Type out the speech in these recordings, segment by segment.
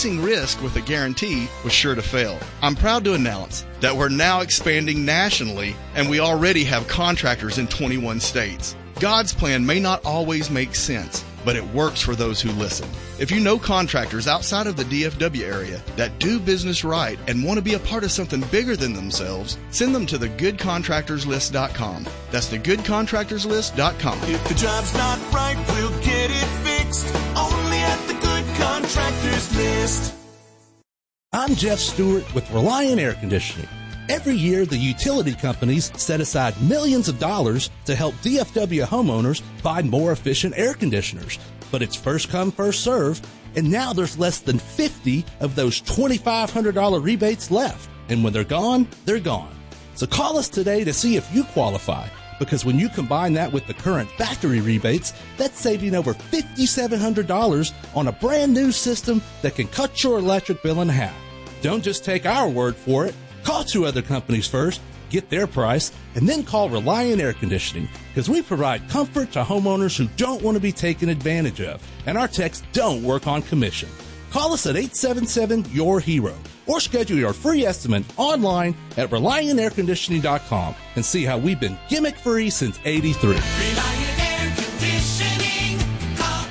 Chasing risk with a guarantee was sure to fail. I'm proud to announce that we're now expanding nationally, and we already have contractors in 21 states. God's plan may not always make sense, but it works for those who listen. If you know contractors outside of the DFW area that do business right and want to be a part of something bigger than themselves, send them to thegoodcontractorslist.com. That's thegoodcontractorslist.com. If the job's not right, we'll get it fixed. Only at the Good Contractors List. I'm Jeff Stewart with Reliant Air Conditioning. Every year, the utility companies set aside millions of dollars to help DFW homeowners buy more efficient air conditioners. But it's first come, first serve, and now there's less than 50 of those $2,500 rebates left. And when they're gone, they're gone. So call us today to see if you qualify, because when you combine that with the current factory rebates, that's saving over $5,700 on a brand new system that can cut your electric bill in half. Don't just take our word for it. Call 2 other companies first, get their price, and then call Reliant Air Conditioning, because we provide comfort to homeowners who don't want to be taken advantage of, and our techs don't work on commission. Call us at 877-YOUR-HERO or schedule your free estimate online at ReliantAirConditioning.com and see how we've been gimmick-free since '83. Reliant Air Conditioning. Call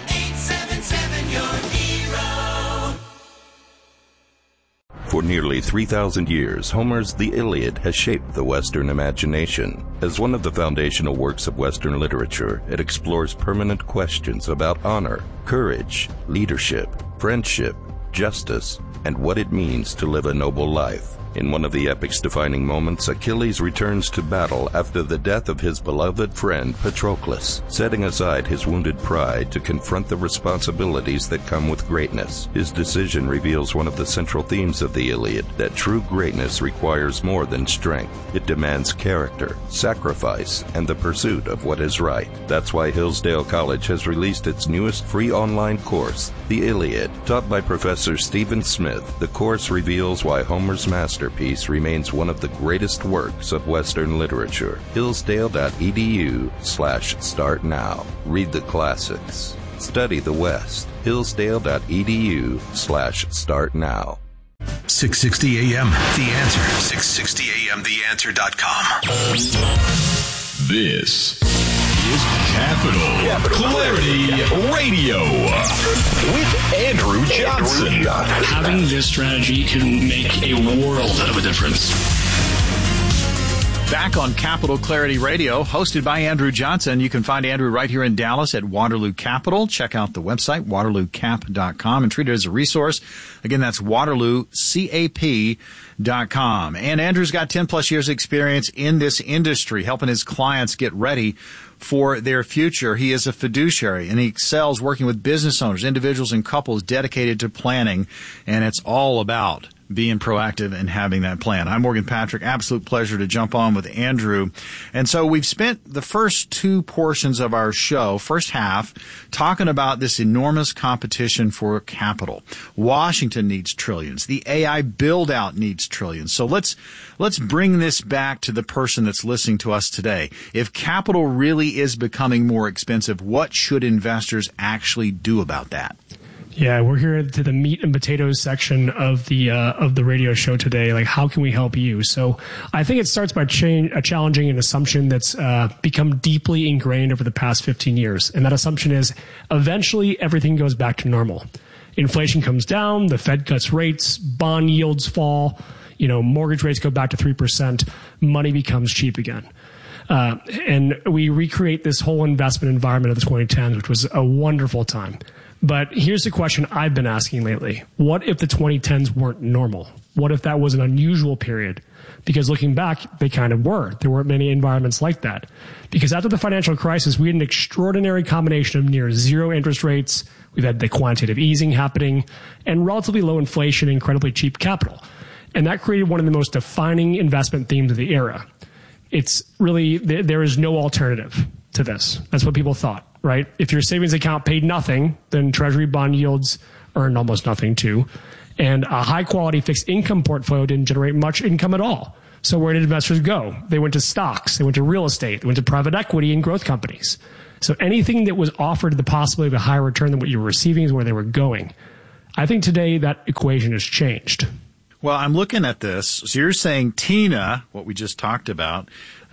877-YOUR-HERO. For nearly 3,000 years, Homer's The Iliad has shaped the Western imagination. As one of the foundational works of Western literature, it explores permanent questions about honor, courage, leadership, friendship, justice, and what it means to live a noble life. In one of the epic's defining moments, Achilles returns to battle after the death of his beloved friend Patroclus, setting aside his wounded pride to confront the responsibilities that come with greatness. His decision reveals one of the central themes of the Iliad, that true greatness requires more than strength. It demands character, sacrifice, and the pursuit of what is right. That's why Hillsdale College has released its newest free online course, The Iliad. Taught by Professor Stephen Smith, the course reveals why Homer's masterpiece remains one of the greatest works of Western literature. Hillsdale.edu/start now. Read the classics. Study the West. Hillsdale.edu/start now. 660 AM, The Answer. 660 AM, TheAnswer.com. This is Capital Clarity Radio with Andrew Johnson. Having this strategy can make a world of a difference. Back on Capital Clarity Radio, hosted by Andrew Johnson. You can find Andrew right here in Dallas at Waterloo Capital. Check out the website, waterloocap.com, and treat it as a resource. Again, that's waterloocap.com. And Andrew's got 10-plus years experience in this industry, helping his clients get ready for their future. He is a fiduciary, and he excels working with business owners, individuals, and couples dedicated to planning, and it's all about being proactive and having that plan. I'm Morgan Patrick. Absolute pleasure to jump on with Andrew. And so we've spent the first 2 portions of our show, first half, talking about this enormous competition for capital. Washington needs trillions. The AI build-out needs trillions. So let's bring this back to the person that's listening to us today. If capital really is becoming more expensive, what should investors actually do about that? Yeah, we're here to the meat and potatoes section of the radio show today. Like, how can we help you? So I think it starts by challenging an assumption that's become deeply ingrained over the past 15 years. And that assumption is eventually everything goes back to normal. Inflation comes down, the Fed cuts rates, bond yields fall, mortgage rates go back to 3%, money becomes cheap again. And we recreate this whole investment environment of the 2010s, which was a wonderful time. But here's the question I've been asking lately. What if the 2010s weren't normal? What if that was an unusual period? Because looking back, they kind of were. There weren't many environments like that. Because after the financial crisis, we had an extraordinary combination of near zero interest rates. We've had the quantitative easing happening and relatively low inflation and incredibly cheap capital. And that created one of the most defining investment themes of the era. It's really, there is no alternative to this. That's what people thought, right? If your savings account paid nothing, then treasury bond yields earned almost nothing too. And a high quality fixed income portfolio didn't generate much income at all. So where did investors go? They went to stocks, they went to real estate, they went to private equity and growth companies. So anything that was offered the possibility of a higher return than what you were receiving is where they were going. I think today that equation has changed. Well, I'm looking at this. So you're saying TINA, what we just talked about,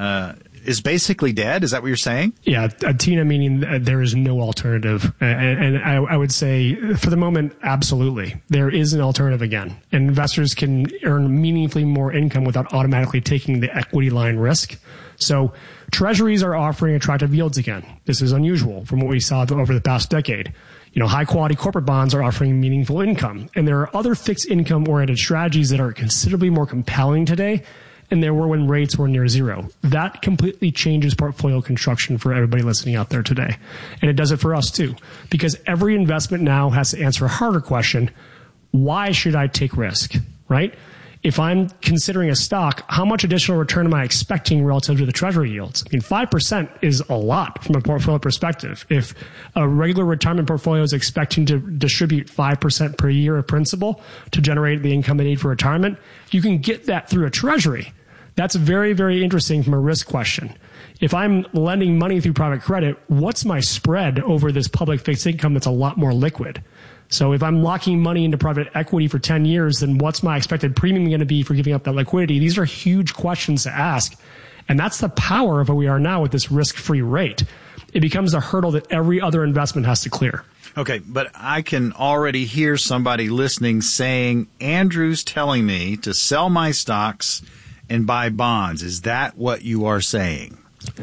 is basically dead? Is that what you're saying? Yeah, TINA meaning there is no alternative. And I would say, for the moment, absolutely. There is an alternative again. And investors can earn meaningfully more income without automatically taking the equity line risk. So treasuries are offering attractive yields again. This is unusual from what we saw over the past decade. High quality corporate bonds are offering meaningful income. And there are other fixed income oriented strategies that are considerably more compelling today than there were when rates were near zero. That completely changes portfolio construction for everybody listening out there today. And it does it for us too, because every investment now has to answer a harder question. Why should I take risk, right? If I'm considering a stock, how much additional return am I expecting relative to the treasury yields? 5% is a lot from a portfolio perspective. If a regular retirement portfolio is expecting to distribute 5% per year of principal to generate the income they need for retirement, you can get that through a treasury. That's very, very interesting from a risk question. If I'm lending money through private credit, what's my spread over this public fixed income that's a lot more liquid? So if I'm locking money into private equity for 10 years, then what's my expected premium going to be for giving up that liquidity? These are huge questions to ask. And that's the power of where we are now with this risk-free rate. It becomes a hurdle that every other investment has to clear. Okay, but I can already hear somebody listening saying, Andrew's telling me to sell my stocks and buy bonds. Is that what you are saying?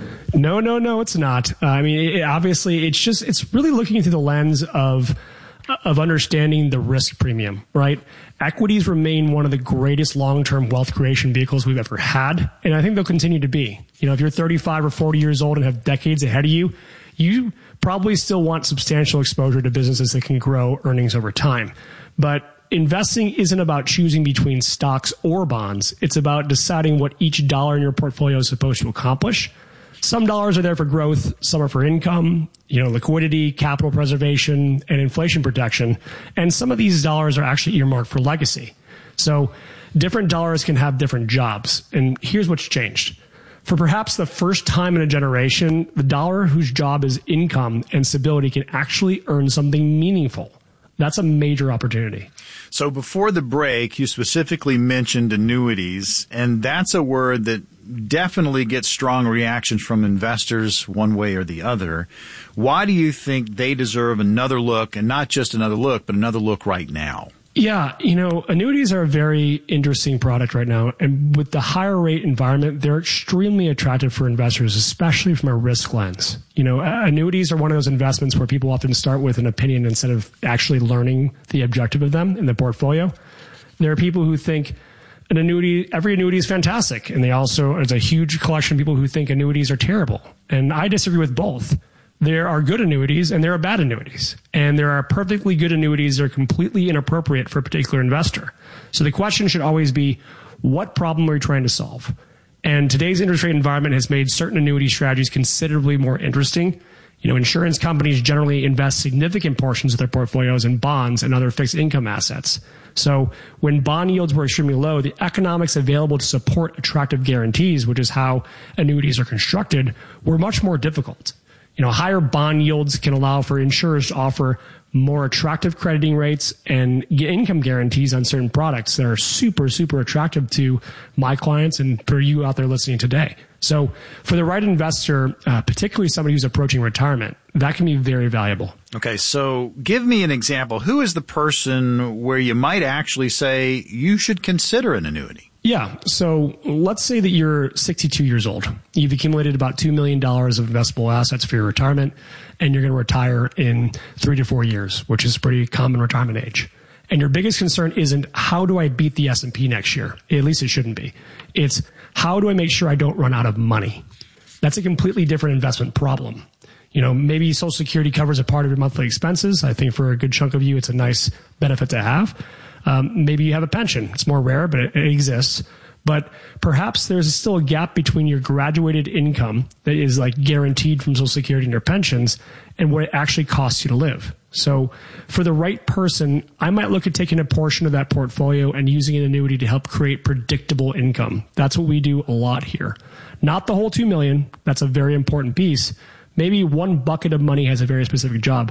No, it's not. Obviously, it's really looking through the lens of understanding the risk premium, right? Equities remain one of the greatest long-term wealth creation vehicles we've ever had, and I think they'll continue to be. If you're 35 or 40 years old and have decades ahead of you, you probably still want substantial exposure to businesses that can grow earnings over time. But investing isn't about choosing between stocks or bonds. It's about deciding what each dollar in your portfolio is supposed to accomplish. Some dollars are there for growth, some are for income, liquidity, capital preservation, and inflation protection. And some of these dollars are actually earmarked for legacy. So different dollars can have different jobs. And here's what's changed. For perhaps the first time in a generation, the dollar whose job is income and stability can actually earn something meaningful. That's a major opportunity. So before the break, you specifically mentioned annuities, and that's a word that definitely gets strong reactions from investors one way or the other. Why do you think they deserve another look, and not just another look, but another look right now? Yeah, annuities are a very interesting product right now. And with the higher rate environment, they're extremely attractive for investors, especially from a risk lens. Annuities are one of those investments where people often start with an opinion instead of actually learning the objective of them in the portfolio. There are people who think every annuity is fantastic. And there's a huge collection of people who think annuities are terrible. And I disagree with both. There are good annuities and there are bad annuities. And there are perfectly good annuities that are completely inappropriate for a particular investor. So the question should always be, what problem are you trying to solve? And today's interest rate environment has made certain annuity strategies considerably more interesting. Insurance companies generally invest significant portions of their portfolios in bonds and other fixed income assets. So when bond yields were extremely low, the economics available to support attractive guarantees, which is how annuities are constructed, were much more difficult. Higher bond yields can allow for insurers to offer more attractive crediting rates and income guarantees on certain products that are super, super attractive to my clients and for you out there listening today. So for the right investor, particularly somebody who's approaching retirement, that can be very valuable. Okay, so give me an example. Who is the person where you might actually say you should consider an annuity? Yeah. So let's say that you're 62 years old. You've accumulated about $2 million of investable assets for your retirement, and you're going to retire in 3 to 4 years, which is a pretty common retirement age. And your biggest concern isn't how do I beat the S&P next year? At least it shouldn't be. It's how do I make sure I don't run out of money? That's a completely different investment problem. Maybe Social Security covers a part of your monthly expenses. I think for a good chunk of you, it's a nice benefit to have. Maybe you have a pension. It's more rare, but it exists. But perhaps there's still a gap between your graduated income that is like guaranteed from Social Security and your pensions and what it actually costs you to live. So for the right person, I might look at taking a portion of that portfolio and using an annuity to help create predictable income. That's what we do a lot here. Not the whole $2 million. That's a very important piece. Maybe one bucket of money has a very specific job.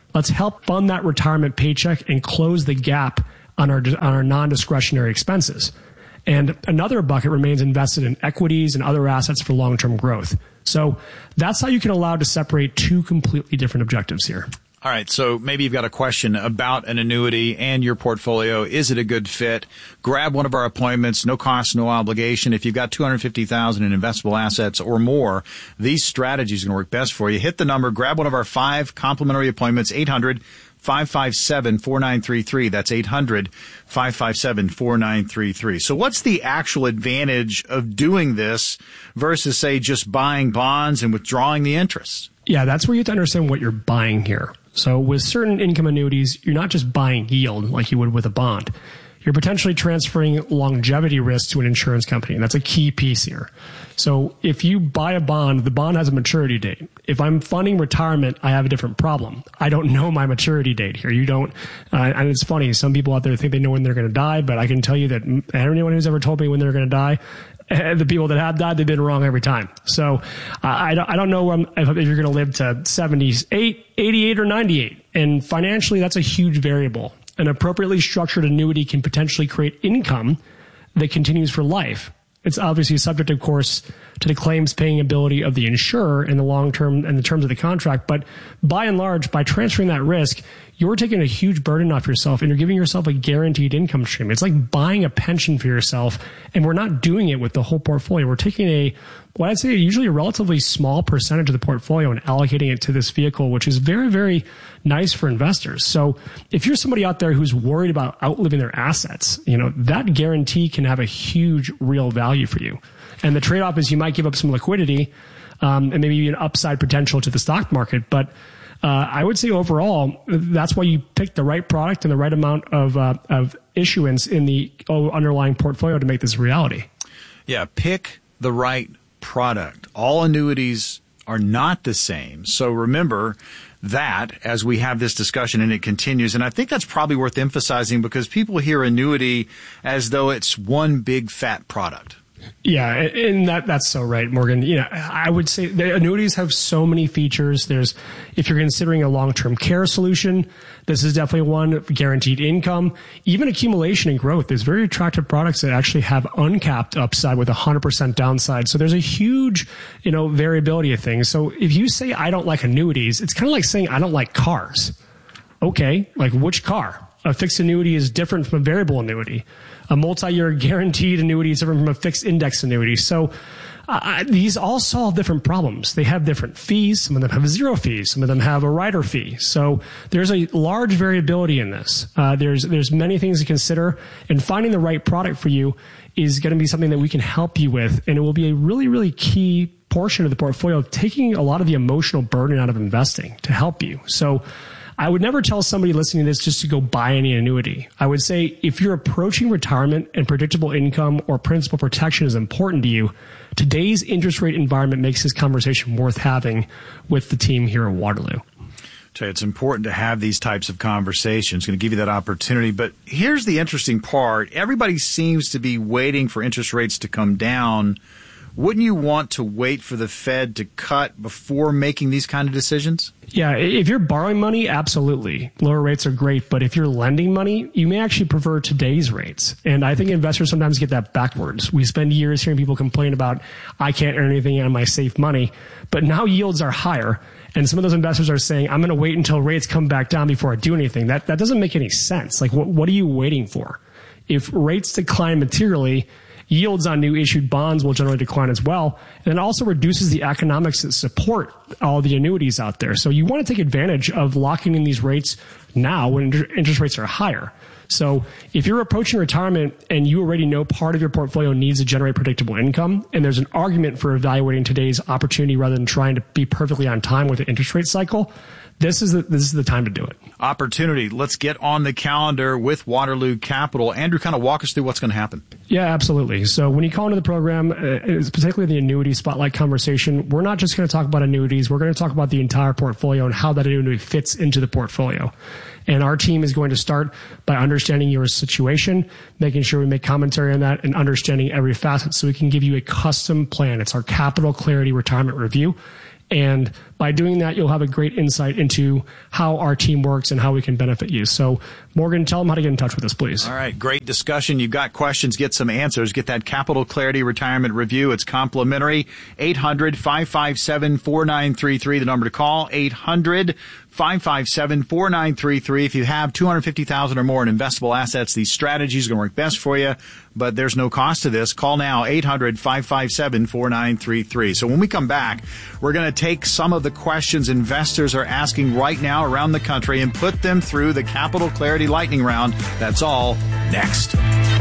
Let's help fund that retirement paycheck and close the gap on our non-discretionary expenses. And another bucket remains invested in equities and other assets for long-term growth. So that's how you can allow to separate two completely different objectives here. All right, so maybe you've got a question about an annuity and your portfolio. Is it a good fit? Grab one of our appointments, no cost, no obligation. If you've got $250,000 in investable assets or more, these strategies are going to work best for you. Hit the number, grab one of our 5 complimentary appointments, 800-557-4933. That's 800-557-4933. So what's the actual advantage of doing this versus, say, just buying bonds and withdrawing the interest? Yeah, that's where you have to understand what you're buying here. So with certain income annuities, you're not just buying yield like you would with a bond. You're potentially transferring longevity risk to an insurance company. And that's a key piece here. So if you buy a bond, the bond has a maturity date. If I'm funding retirement, I have a different problem. I don't know my maturity date here. You don't, and it's funny. Some people out there think they know when they're going to die, but I can tell you that anyone who's ever told me when they're going to die, the people that have died, they've been wrong every time. So I don't know if you're going to live to 78, 88, or 98. And financially, that's a huge variable. An appropriately structured annuity can potentially create income that continues for life. It's obviously subject, of course, to the claims paying ability of the insurer in the long term and the terms of the contract. But by and large, by transferring that risk, you're taking a huge burden off yourself and you're giving yourself a guaranteed income stream. It's like buying a pension for yourself, and we're not doing it with the whole portfolio. We're taking what I'd say usually a relatively small percentage of the portfolio and allocating it to this vehicle, which is very, very nice for investors. So if you're somebody out there who's worried about outliving their assets, that guarantee can have a huge real value for you. And the trade-off is you might give up some liquidity and maybe an upside potential to the stock market. But I would say overall, that's why you pick the right product and the right amount of issuance in the underlying portfolio to make this a reality. Yeah, pick the right product. All annuities are not the same. So remember that as we have this discussion and it continues. And I think that's probably worth emphasizing because people hear annuity as though it's one big fat product. Yeah, and that's so right, Morgan. I would say the annuities have so many features. If you're considering a long-term care solution, this is definitely one. Guaranteed income, even accumulation and growth. There's very attractive products that actually have uncapped upside with 100% downside. So there's a huge, variability of things. So if you say I don't like annuities, it's kind of like saying I don't like cars. Okay, like which car? A fixed annuity is different from a variable annuity. A multi-year guaranteed annuity is different from a fixed index annuity. So these all solve different problems. They have different fees. Some of them have zero fees. Some of them have a rider fee. So there's a large variability in this. There's many things to consider, and finding the right product for you is going to be something that we can help you with, and it will be a really, really key portion of the portfolio, taking a lot of the emotional burden out of investing to help you. So I would never tell somebody listening to this just to go buy any annuity. I would say if you're approaching retirement and predictable income or principal protection is important to you, today's interest rate environment makes this conversation worth having with the team here at Waterloo. It's important to have these types of conversations. It's going to give you that opportunity. But here's the interesting part. Everybody seems to be waiting for interest rates to come down. Wouldn't you want to wait for the Fed to cut before making these kind of decisions? Yeah, if you're borrowing money, absolutely. Lower rates are great. But if you're lending money, you may actually prefer today's rates. And I think investors sometimes get that backwards. We spend years hearing people complain about, I can't earn anything on my safe money. But now yields are higher. And some of those investors are saying, I'm going to wait until rates come back down before I do anything. That doesn't make any sense. Like, what are you waiting for? If rates decline materially, yields on new issued bonds will generally decline as well. And it also reduces the economics that support all the annuities out there. So you want to take advantage of locking in these rates now when interest rates are higher. So if you're approaching retirement and you already know part of your portfolio needs to generate predictable income, and there's an argument for evaluating today's opportunity rather than trying to be perfectly on time with the interest rate cycle, this is the time to do it. Opportunity. Let's get on the calendar with Waterloo Capital. Andrew, kind of walk us through what's going to happen. Yeah, absolutely. So when you call into the program, particularly the annuity spotlight conversation, we're not just going to talk about annuities. We're going to talk about the entire portfolio and how that annuity fits into the portfolio. And our team is going to start by understanding your situation, making sure we make commentary on that, and understanding every facet so we can give you a custom plan. It's our Capital Clarity Retirement Review. And by doing that, you'll have a great insight into how our team works and how we can benefit you. So, Morgan, tell them how to get in touch with us, please. All right, great discussion. You've got questions, get some answers. Get that Capital Clarity Retirement Review. It's complimentary. 800-557-4933, the number to call. 800-557-4933. If you have $250,000 or more in investable assets, these strategies are going to work best for you, but there's no cost to this. Call now, 800-557-4933. So when we come back, we're going to take some of the questions investors are asking right now around the country and put them through the Capital Clarity Lightning Round. That's all next.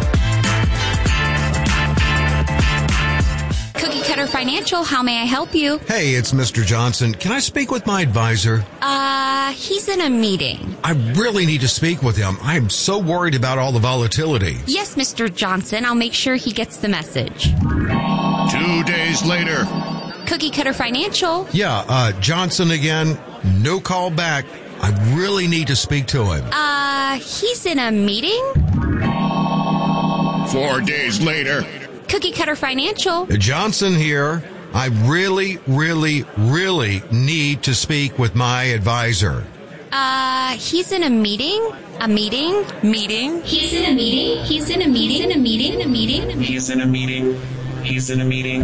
Cookie Cutter Financial, how may I help you? Hey, it's Mr. Johnson. Can I speak with my advisor? He's in a meeting. I really need to speak with him. I'm so worried about all the volatility. Yes, Mr. Johnson. I'll make sure he gets the message. 2 days later. Cookie Cutter Financial. Yeah, Johnson again. No call back. I really need to speak to him. He's in a meeting? 4 days later. Cookie Cutter Financial. Johnson here. I really, really, really need to speak with my advisor. He's in a meeting? A meeting? Meeting? He's in a meeting? He's in a meeting? In a meeting? In a meeting? He's in a meeting. He's in a meeting.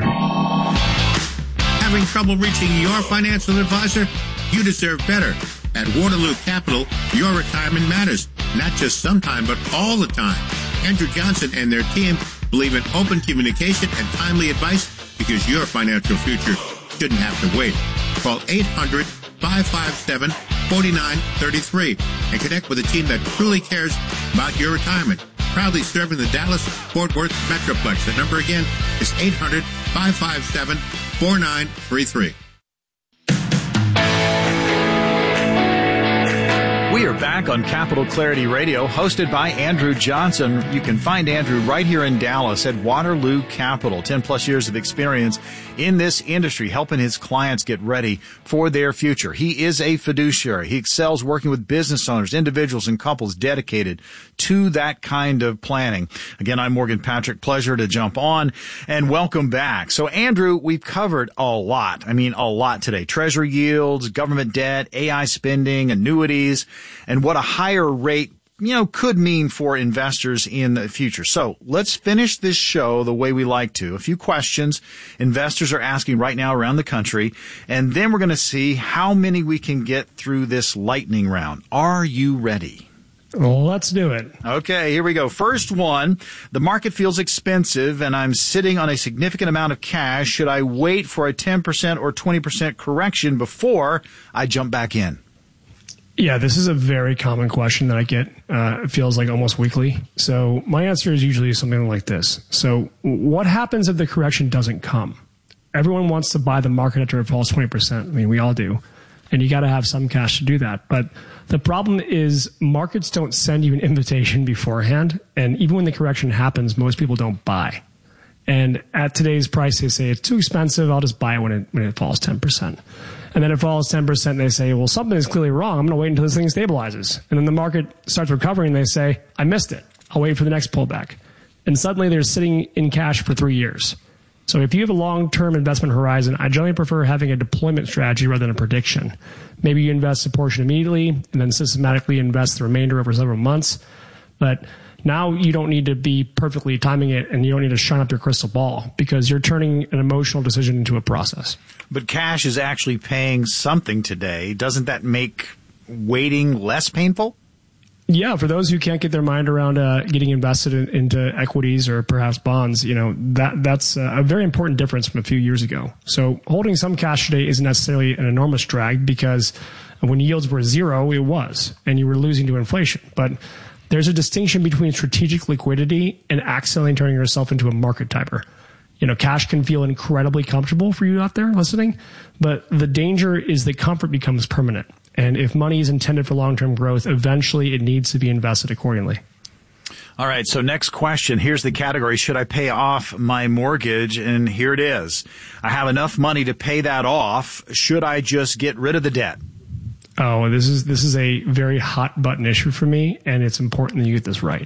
Having trouble reaching your financial advisor? You deserve better. At Waterloo Capital, your retirement matters. Not just sometime, but all the time. Andrew Johnson and their team believe in open communication and timely advice because your financial future shouldn't have to wait. Call 800-557-4933 and connect with a team that truly cares about your retirement. Proudly serving the Dallas-Fort Worth Metroplex. The number again is 800-557-4933. We are back on Capital Clarity Radio, hosted by Andrew Johnson. You can find Andrew right here in Dallas at Waterloo Capital. 10 plus years of experience in this industry, helping his clients get ready for their future. He is a fiduciary. He excels working with business owners, individuals, and couples dedicated to that kind of planning. Again, I'm Morgan Patrick. Pleasure to jump on and welcome back. So, Andrew, we've covered a lot. I mean, a lot today. Treasury yields, government debt, AI spending, annuities, and what a higher rate, could mean for investors in the future. So let's finish this show the way we like to. A few questions investors are asking right now around the country, and then we're going to see how many we can get through this lightning round. Are you ready? Well, let's do it. Okay, here we go. First one, the market feels expensive and I'm sitting on a significant amount of cash. Should I wait for a 10% or 20% correction before I jump back in? Yeah, this is a very common question that I get. It feels like almost weekly. So my answer is usually something like this. So what happens if the correction doesn't come? Everyone wants to buy the market after it falls 20%. I mean, we all do. And you got to have some cash to do that. But the problem is markets don't send you an invitation beforehand. And even when the correction happens, most people don't buy. And at today's price, they say it's too expensive. I'll just buy it when it falls 10%. And then it falls 10%, and they say, well, something is clearly wrong. I'm going to wait until this thing stabilizes. And then the market starts recovering, and they say, I missed it. I'll wait for the next pullback. And suddenly they're sitting in cash for 3 years. So if you have a long-term investment horizon, I generally prefer having a deployment strategy rather than a prediction. Maybe you invest a portion immediately and then systematically invest the remainder over several months. But now you don't need to be perfectly timing it, and you don't need to shine up your crystal ball because you're turning an emotional decision into a process. But cash is actually paying something today. Doesn't that make waiting less painful? Yeah, for those who can't get their mind around getting invested into equities or perhaps bonds, that's a very important difference from a few years ago. So holding some cash today isn't necessarily an enormous drag because when yields were zero, it was, and you were losing to inflation. But there's a distinction between strategic liquidity and accidentally turning yourself into a market timer. Cash can feel incredibly comfortable for you out there listening, but the danger is that comfort becomes permanent. And if money is intended for long-term growth, eventually it needs to be invested accordingly. All right, so next question. Here's the category. Should I pay off my mortgage? And here it is. I have enough money to pay that off. Should I just get rid of the debt? Oh, this is a very hot button issue for me, and it's important that you get this right.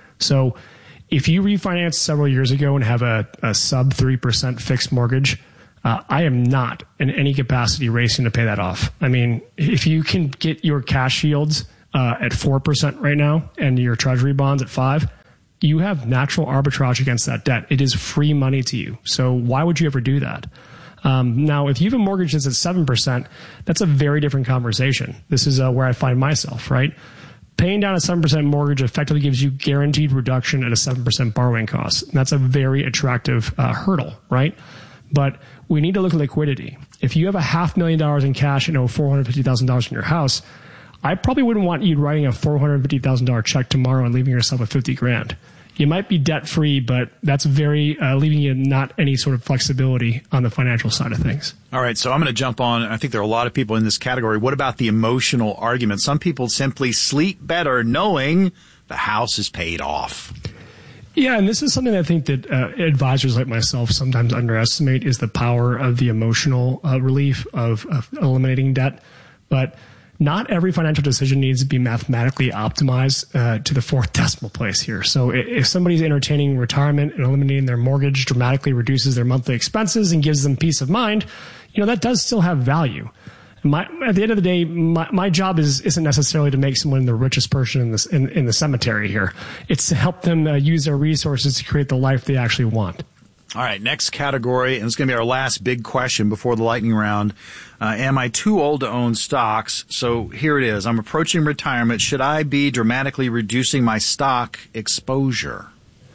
So if you refinanced several years ago and have a sub 3% fixed mortgage, I am not in any capacity racing to pay that off. I mean, if you can get your cash yields at 4% right now and your treasury bonds at 5%, you have natural arbitrage against that debt. It is free money to you. So why would you ever do that? Now, if you have a mortgage that's at 7%, that's a very different conversation. This is where I find myself, right? Paying down a 7% mortgage effectively gives you guaranteed reduction at a 7% borrowing cost. And that's a very attractive hurdle, right? But we need to look at liquidity. If you have $500,000 in cash and owe $450,000 in your house, I probably wouldn't want you writing a $450,000 check tomorrow and leaving yourself with $50,000. You might be debt free, but that's very leaving you not any sort of flexibility on the financial side of things. All right, so I'm going to jump on. I think there are a lot of people in this category. What about the emotional argument? Some people simply sleep better knowing the house is paid off. Yeah, and this is something I think that advisors like myself sometimes underestimate is the power of the emotional relief of eliminating debt. But not every financial decision needs to be mathematically optimized to the fourth decimal place here. So if somebody's entertaining retirement and eliminating their mortgage dramatically reduces their monthly expenses and gives them peace of mind, that does still have value. At the end of the day, my job isn't necessarily to make someone the richest person in the cemetery here. It's to help them use their resources to create the life they actually want. All right, next category, and it's going to be our last big question before the lightning round. Am I too old to own stocks? So here it is. I'm approaching retirement. Should I be dramatically reducing my stock exposure?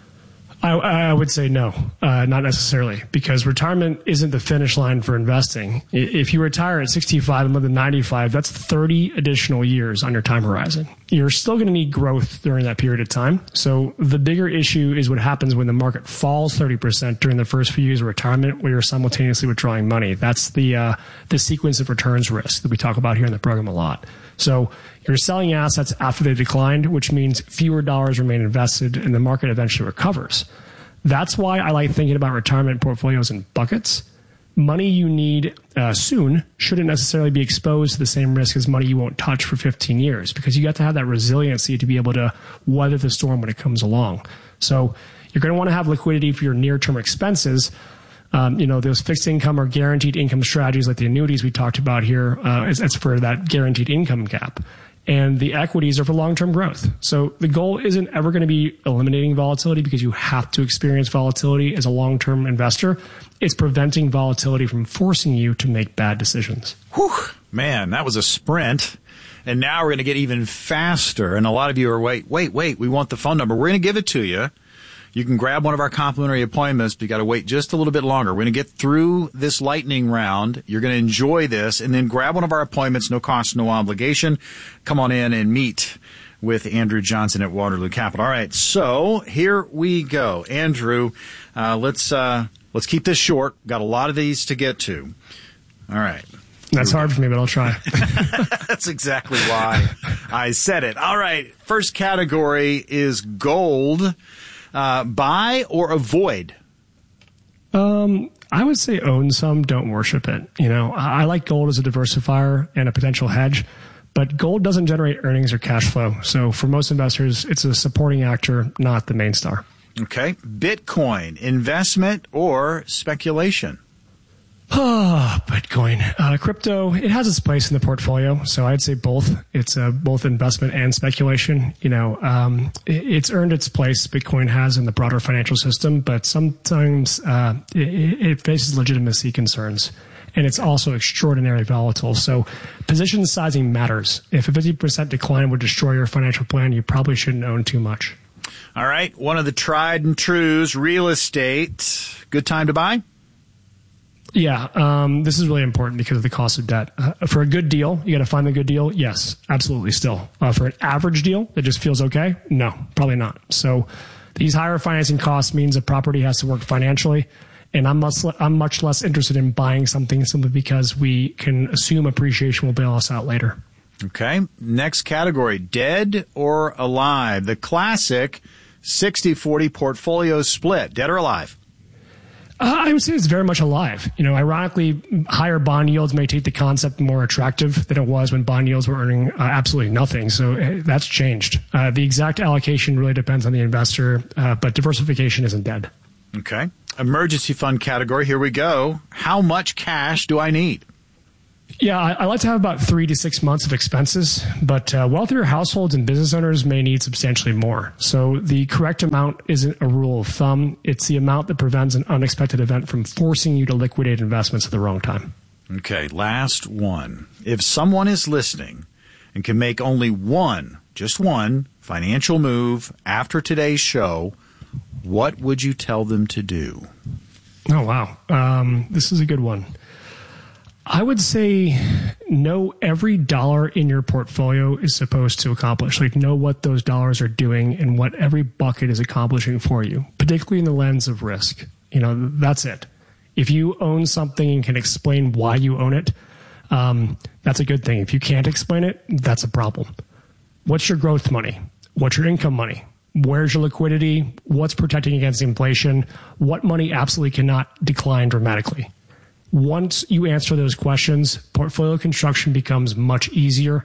I would say no, not necessarily, because retirement isn't the finish line for investing. If you retire at 65 and live to 95, that's 30 additional years on your time horizon. You're still going to need growth during that period of time. So the bigger issue is what happens when the market falls 30% during the first few years of retirement, where you're simultaneously withdrawing money. That's the sequence of returns risk that we talk about here in the program a lot. So you're selling assets after they declined, which means fewer dollars remain invested and the market eventually recovers. That's why I like thinking about retirement portfolios in buckets. Money you need soon shouldn't necessarily be exposed to the same risk as money you won't touch for 15 years, because you got to have that resiliency to be able to weather the storm when it comes along. So you're going to want to have liquidity for your near-term expenses. Those fixed income or guaranteed income strategies like the annuities we talked about here, it's for that guaranteed income gap. And the equities are for long-term growth. So the goal isn't ever going to be eliminating volatility, because you have to experience volatility as a long-term investor. It's preventing volatility from forcing you to make bad decisions. Whew, man, that was a sprint. And now we're going to get even faster. And a lot of you are, wait, we want the phone number. We're going to give it to you. You can grab one of our complimentary appointments, but you got to wait just a little bit longer. We're going to get through this lightning round. You're going to enjoy this, and then grab one of our appointments, no cost, no obligation. Come on in and meet with Andrew Johnson at Waterloo Capital. All right, so here we go. Andrew, let's keep this short. Got a lot of these to get to. All right. That's hard for me, but I'll try. That's exactly why I said it. All right, first category is gold. Buy or avoid? I would say own some, don't worship it. I like gold as a diversifier and a potential hedge, but gold doesn't generate earnings or cash flow. So for most investors, it's a supporting actor, not the main star. Okay. Bitcoin, investment or speculation? Bitcoin. Crypto, it has its place in the portfolio. So I'd say both. It's both investment and speculation. It's earned its place, Bitcoin has, in the broader financial system, but sometimes it faces legitimacy concerns. And it's also extraordinarily volatile. So position sizing matters. If a 50% decline would destroy your financial plan, you probably shouldn't own too much. All right. One of the tried and trues, real estate. Good time to buy? Yeah, this is really important because of the cost of debt. For a good deal, you got to find the good deal. Yes, absolutely still. For an average deal that just feels okay, no, probably not. So these higher financing costs means a property has to work financially. And I'm much less interested in buying something simply because we can assume appreciation will bail us out later. Okay. Next category, dead or alive? The classic 60-40 portfolio split, dead or alive? I would say it's very much alive. Ironically, higher bond yields may take the concept more attractive than it was when bond yields were earning absolutely nothing. So that's changed. The exact allocation really depends on the investor, but diversification isn't dead. Okay. Emergency fund category. Here we go. How much cash do I need? Yeah, I like to have about 3 to 6 months of expenses, but wealthier households and business owners may need substantially more. So the correct amount isn't a rule of thumb. It's the amount that prevents an unexpected event from forcing you to liquidate investments at the wrong time. Okay, last one. If someone is listening and can make only just one financial move after today's show, what would you tell them to do? Oh, wow. This is a good one. I would say know every dollar in your portfolio is supposed to accomplish. Like, know what those dollars are doing and what every bucket is accomplishing for you, particularly in the lens of risk. That's it. If you own something and can explain why you own it, that's a good thing. If you can't explain it, that's a problem. What's your growth money? What's your income money? Where's your liquidity? What's protecting against inflation? What money absolutely cannot decline dramatically? Once you answer those questions, portfolio construction becomes much easier.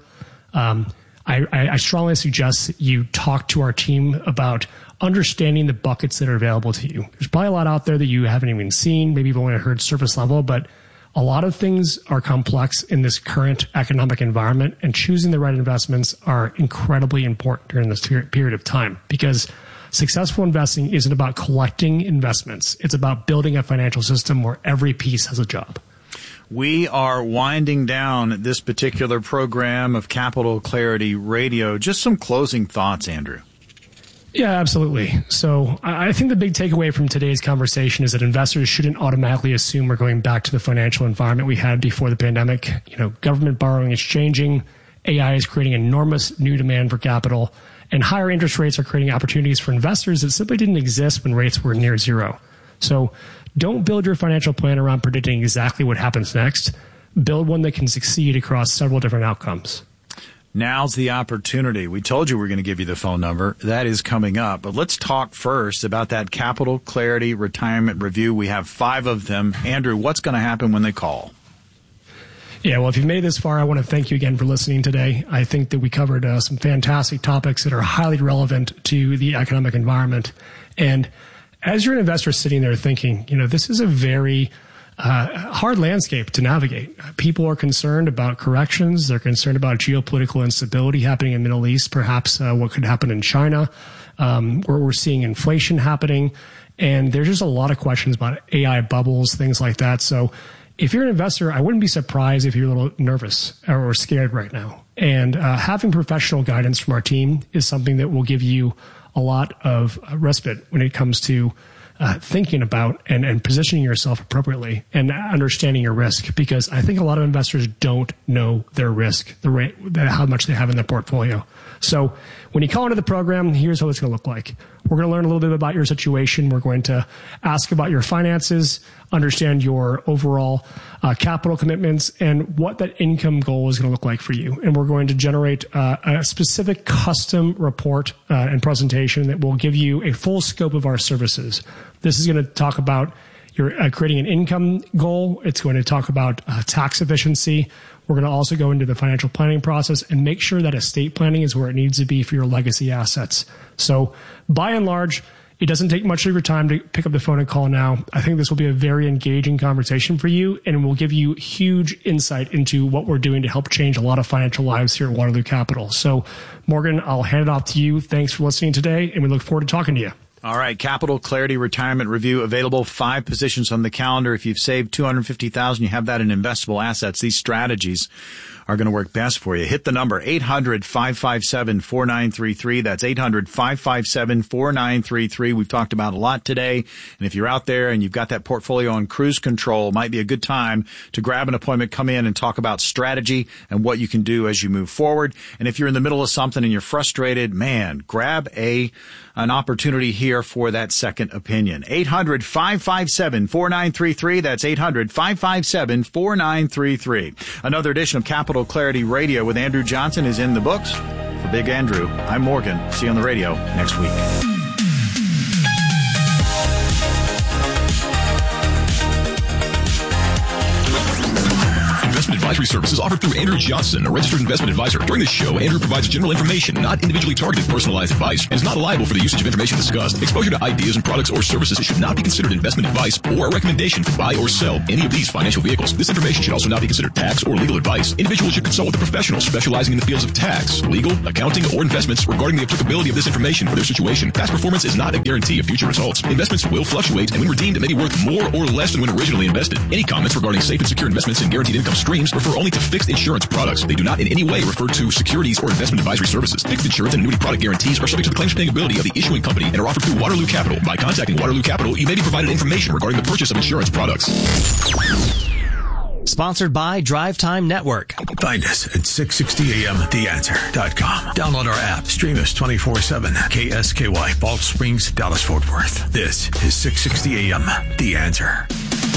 I strongly suggest that you talk to our team about understanding the buckets that are available to you. There's probably a lot out there that you haven't even seen. Maybe you've only heard surface level, but a lot of things are complex in this current economic environment, and choosing the right investments are incredibly important during this period of time, because successful investing isn't about collecting investments. It's about building a financial system where every piece has a job. We are winding down this particular program of Capital Clarity Radio. Just some closing thoughts, Andrew. Yeah, absolutely. So I think the big takeaway from today's conversation is that investors shouldn't automatically assume we're going back to the financial environment we had before the pandemic. Government borrowing is changing. AI is creating enormous new demand for capital, and higher interest rates are creating opportunities for investors that simply didn't exist when rates were near zero. So don't build your financial plan around predicting exactly what happens next. Build one that can succeed across several different outcomes. Now's the opportunity. We told you we're going to give you the phone number. That is coming up. But let's talk first about that Capital Clarity Retirement Review. We have 5 of them. Andrew, what's going to happen when they call? Yeah, well, if you've made it this far, I want to thank you again for listening today. I think that we covered some fantastic topics that are highly relevant to the economic environment. And as you're an investor sitting there thinking, this is a very hard landscape to navigate. People are concerned about corrections. They're concerned about geopolitical instability happening in the Middle East, perhaps what could happen in China, where we're seeing inflation happening. And there's just a lot of questions about AI bubbles, things like that. So if you're an investor, I wouldn't be surprised if you're a little nervous or scared right now. And having professional guidance from our team is something that will give you a lot of respite when it comes to thinking about and positioning yourself appropriately and understanding your risk, because I think a lot of investors don't know their risk, how much they have in their portfolio. So when you call into the program, here's how it's going to look like. We're going to learn a little bit about your situation. We're going to ask about your finances, understand your overall capital commitments, and what that income goal is going to look like for you. And we're going to generate a specific custom report and presentation that will give you a full scope of our services. This is going to talk about your creating an income goal. It's going to talk about tax efficiency. We're going to also go into the financial planning process and make sure that estate planning is where it needs to be for your legacy assets. So by and large, it doesn't take much of your time to pick up the phone and call now. I think this will be a very engaging conversation for you, and will give you huge insight into what we're doing to help change a lot of financial lives here at Waterloo Capital. So Morgan, I'll hand it off to you. Thanks for listening today, and we look forward to talking to you. All right, Capital Clarity Retirement Review available. 5 positions on the calendar. If you've saved $250,000, you have that in investable assets. These strategies are going to work best for you. Hit the number 800-557-4933. That's 800-557-4933. We've talked about a lot today. And if you're out there and you've got that portfolio on cruise control, it might be a good time to grab an appointment, come in and talk about strategy and what you can do as you move forward. And if you're in the middle of something and you're frustrated, man, grab an opportunity here for that second opinion. 800-557-4933. That's 800-557-4933. Another edition of Capital Clarity Radio with Andrew Johnson is in the books. For Big Andrew, I'm Morgan. See you on the radio next week. Investment advisory services offered through Andrew Johnson, a registered investment advisor. During this show, Andrew provides general information, not individually targeted personalized advice, and is not liable for the usage of information discussed. Exposure to ideas and products or services should not be considered investment advice or a recommendation to buy or sell any of these financial vehicles. This information should also not be considered tax or legal advice. Individuals should consult with a professional specializing in the fields of tax, legal, accounting, or investments regarding the applicability of this information for their situation. Past performance is not a guarantee of future results. Investments will fluctuate, and when redeemed, it may be worth more or less than when originally invested. Any comments regarding safe and secure investments and guaranteed income streams refer only to fixed insurance products. They do not in any way refer to securities or investment advisory services. Fixed insurance and annuity product guarantees are subject to the claims paying ability of the issuing company and are offered through Waterloo Capital. By contacting Waterloo Capital, you may be provided information regarding the purchase of insurance products. Sponsored by Drive Time Network. Find us at 660amtheanswer.com. Download our app. Stream us 24/7. KSKY, Balch Springs, Dallas-Fort Worth. This is 660 AM, The Answer.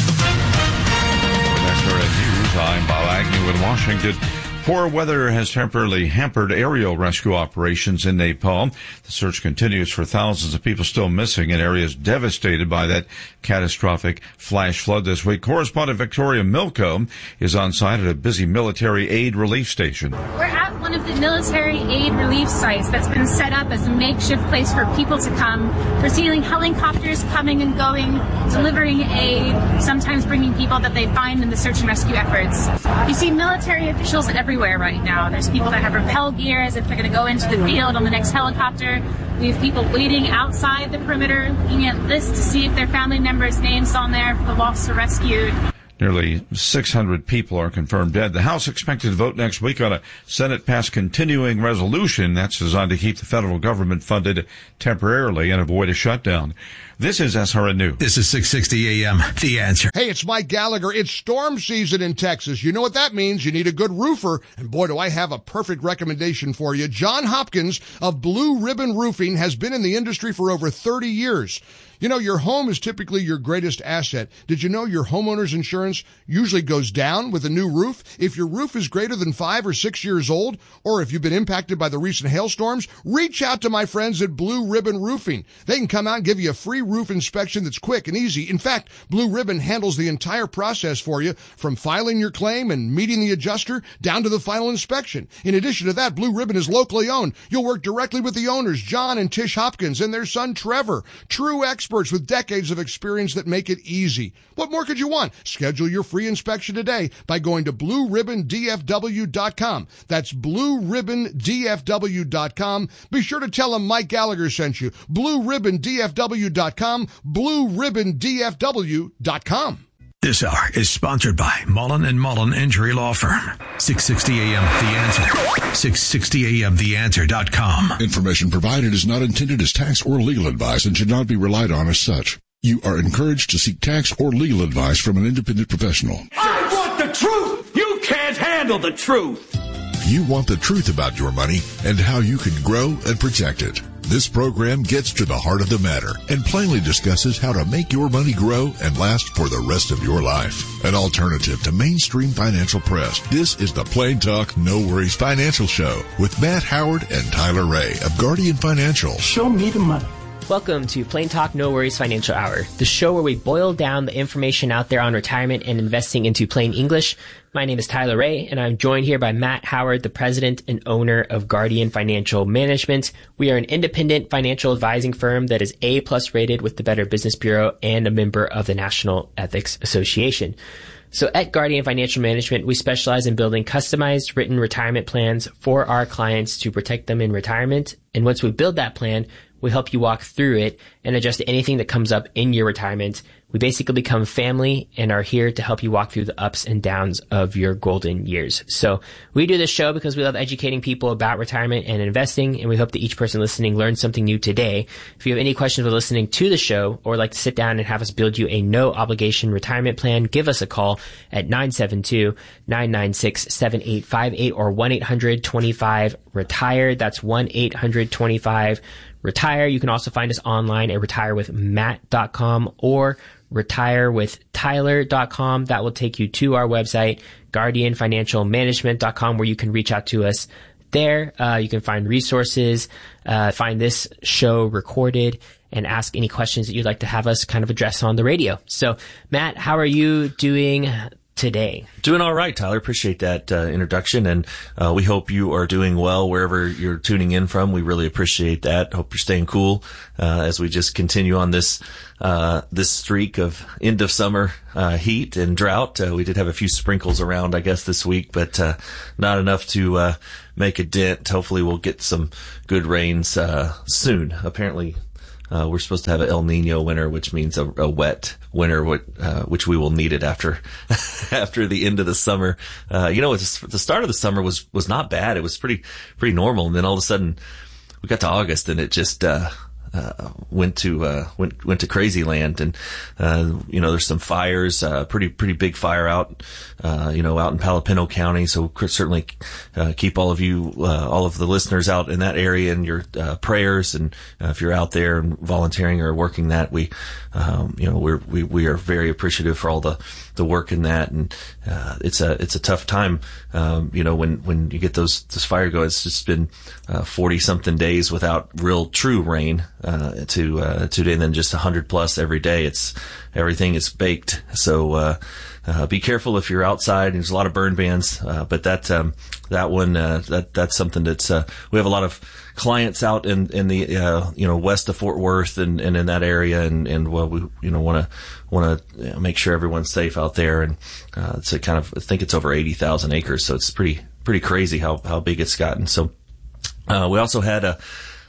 SRN News, I'm Bob Agnew in Washington. Poor weather has temporarily hampered aerial rescue operations in Nepal. The search continues for thousands of people still missing in areas devastated by that catastrophic flash flood this week. Correspondent Victoria Milko is on site at a busy military aid relief station. We're at one of the military aid relief sites that's been set up as a makeshift place for people to come. We're seeing helicopters coming and going, delivering aid, sometimes bringing people that they find in the search and rescue efforts. You see military officials everywhere right now. There's people that have rappel gear as if they're going to go into the field on the next helicopter. We have people waiting outside the perimeter, looking at lists to see if their family members' names on there for the lost or rescued. Nearly 600 people are confirmed dead. The House expected to vote next week on a Senate-passed continuing resolution that's designed to keep the federal government funded temporarily and avoid a shutdown. This is SRN News. This is 660 AM, The Answer. Hey, it's Mike Gallagher. It's storm season in Texas. You know what that means. You need a good roofer. And boy, do I have a perfect recommendation for you. John Hopkins of Blue Ribbon Roofing has been in the industry for over 30 years. You know, your home is typically your greatest asset. Did you know your homeowner's insurance usually goes down with a new roof? If your roof is greater than 5 or 6 years old, or if you've been impacted by the recent hailstorms, reach out to my friends at Blue Ribbon Roofing. They can come out and give you a free roof inspection that's quick and easy. In fact, Blue Ribbon handles the entire process for you, from filing your claim and meeting the adjuster down to the final inspection. In addition to that, Blue Ribbon is locally owned. You'll work directly with the owners, John and Tish Hopkins, and their son, Trevor. True experts with decades of experience that make it easy. What more could you want? Schedule your free inspection today by going to BlueRibbonDFW.com. That's BlueRibbonDFW.com. Be sure to tell them Mike Gallagher sent you. BlueRibbonDFW.com. BlueRibbonDFW.com. This hour is sponsored by Mullen & Mullen Injury Law Firm. 660 AM, The Answer. 660 AM, TheAnswer.com. Information provided is not intended as tax or legal advice and should not be relied on as such. You are encouraged to seek tax or legal advice from an independent professional. I want the truth! You can't handle the truth! You want the truth about your money and how you can grow and protect it. This program gets to the heart of the matter and plainly discusses how to make your money grow and last for the rest of your life. An alternative to mainstream financial press. This is the Plain Talk, No Worries Financial Show with Matt Howard and Tyler Ray of Guardian Financial. Show me the money. Welcome to Plain Talk No Worries Financial Hour, the show where we boil down the information out there on retirement and investing into plain English. My name is Tyler Ray, and I'm joined here by Matt Howard, the president and owner of Guardian Financial Management. We are an independent financial advising firm that is A+ rated with the Better Business Bureau and a member of the National Ethics Association. So at Guardian Financial Management, we specialize in building customized written retirement plans for our clients to protect them in retirement. And once we build that plan, we help you walk through it and adjust to anything that comes up in your retirement. We basically become family and are here to help you walk through the ups and downs of your golden years. So we do this show because we love educating people about retirement and investing, and we hope that each person listening learns something new today. If you have any questions for listening to the show or like to sit down and have us build you a no obligation retirement plan, give us a call at 972-996-7858 or 1-800-25-RETIRE. That's 1-800-25-RETIRE. You can also find us online at retirewithmatt.com or retirewithtyler.com. That will take you to our website, guardianfinancialmanagement.com, where you can reach out to us there. You can find resources, find this show recorded, and ask any questions that you'd like to have us kind of address on the radio. So, Matt, how are you doing today? Doing all right, Tyler. Appreciate that introduction, and we hope you are doing well wherever you're tuning in from. We really appreciate that. Hope you're staying cool as we just continue on this streak of end of summer heat and drought. We did have a few sprinkles around, I guess, this week, but not enough to make a dent. Hopefully, we'll get some good rains soon. Apparently, we're supposed to have an El Nino winter, which means a wet winter, which we will need it after the end of the summer. The start of the summer was not bad. It was pretty normal. And then all of a sudden we got to August and it just, went to crazy land. And, there's some fires, pretty big fire out in Palapino County. So certainly, keep all of you, all of the listeners out in that area in your, prayers. And, if you're out there and volunteering or working that, we are very appreciative for all the work in that. And, it's a tough time, when you get those fire going. It's just been, 40 something days without real true rain. Today, and then just 100 plus every day. Everything is baked. So, be careful if you're outside. There's a lot of burn bans, but that's something that's, we have a lot of clients out in the, west of Fort Worth and in that area. And we, want to make sure everyone's safe out there. And, it's I think it's over 80,000 acres. So it's pretty crazy how big it's gotten. So, we also had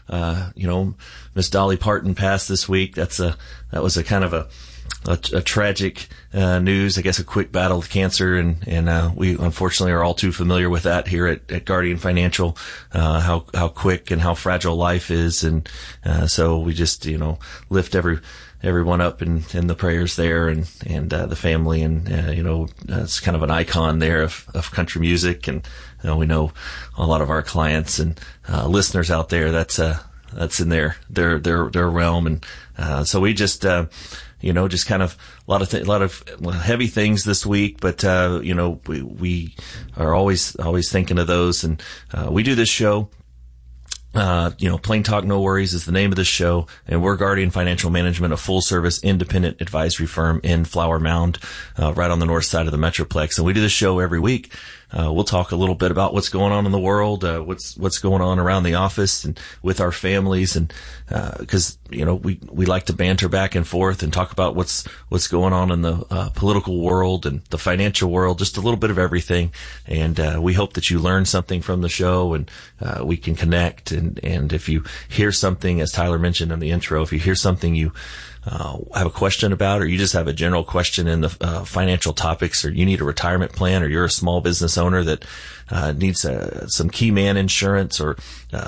Miss Dolly Parton passed this week. That was a kind of a tragic news. I guess a quick battle with cancer, and we unfortunately are all too familiar with that here at Guardian Financial. How quick and how fragile life is, and so we just lift everyone up in the prayers there, and the family, and it's kind of an icon there of country music, and we know a lot of our clients and listeners out there. That's in their realm, and so we just just kind of a lot of heavy things this week, but we are always thinking of those, and we do this show. Plain Talk No Worries is the name of this show, and we're Guardian Financial Management, a full-service independent advisory firm in Flower Mound, right on the north side of the Metroplex. And we do this show every week. We'll talk a little bit about what's going on in the world, what's going on around the office and with our families, and because we like to banter back and forth and talk about what's going on in the political world and the financial world, just a little bit of everything. And we hope that you learn something from the show, and we can connect. And if you hear something, as Tyler mentioned in the intro, if you hear something you have a question about, or you just have a general question in the financial topics, or you need a retirement plan, or you're a small business owner that needs some key man insurance, or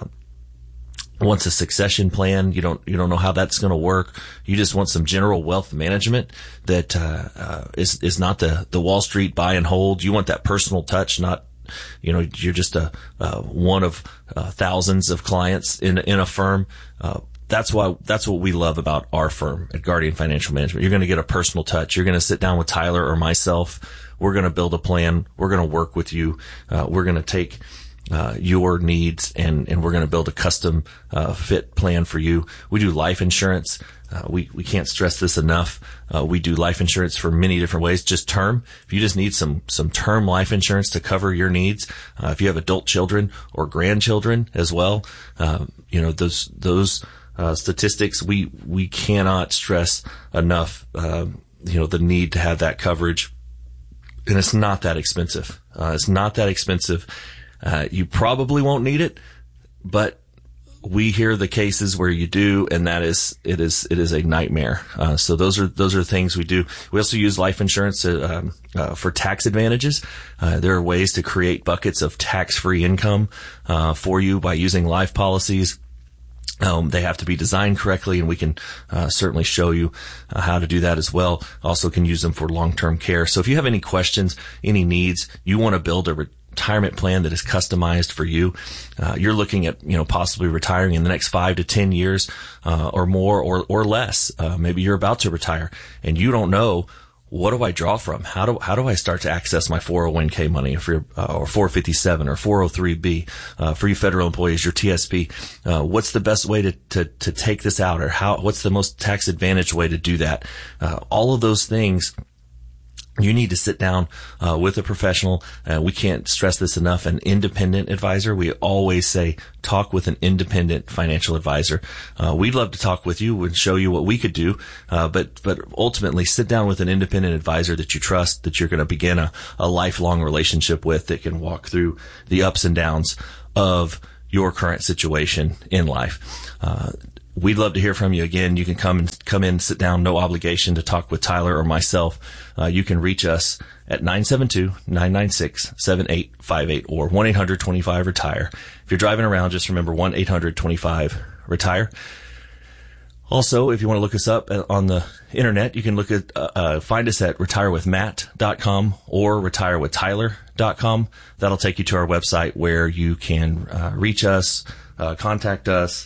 wants a succession plan, you don't know how that's going to work, you just want some general wealth management that is not the Wall Street buy and hold. You want that personal touch, not you're just one of thousands of clients in a firm. That's what we love about our firm at Guardian Financial Management. You're going to get a personal touch. You're going to sit down with Tyler or myself. We're going to build a plan. We're going to work with you. We're going to take your needs and we're going to build a custom fit plan for you. We do life insurance. We can't stress this enough. We do life insurance for many different ways. Just term. If you just need some term life insurance to cover your needs, if you have adult children or grandchildren as well, those statistics, we cannot stress enough, the need to have that coverage. And it's not that expensive. It's not that expensive. You probably won't need it, but we hear the cases where you do, and it is a nightmare. So those are things we do. We also use life insurance, for tax advantages. There are ways to create buckets of tax-free income, for you by using life policies. They have to be designed correctly, and we can certainly show you how to do that as well. Also can use them for long-term care. So if you have any questions, any needs, you want to build a retirement plan that is customized for you, you're looking at, possibly retiring in the next 5 to 10 years, or more or less. Maybe you're about to retire and you don't know, what do I draw from? How do I start to access my 401k money or 457 or 403b, for you federal employees, your TSP? What's the best way to take this out, or what's the most tax advantage way to do that? All of those things you need to sit down with a professional. We can't stress this enough. An independent advisor. We always say talk with an independent financial advisor. We'd love to talk with you and show you what we could do. But ultimately sit down with an independent advisor that you trust, that you're going to begin a lifelong relationship with, that can walk through the ups and downs of your current situation in life. We'd love to hear from you. Again, you can come in, sit down, no obligation to talk with Tyler or myself. You can reach us at 972-996-7858 or 1-800-25-RETIRE. If you're driving around, just remember 1-800-25-RETIRE. Also, if you want to look us up on the internet, you can find us at retirewithmatt.com or retirewithtyler.com. That'll take you to our website where you can reach us, contact us,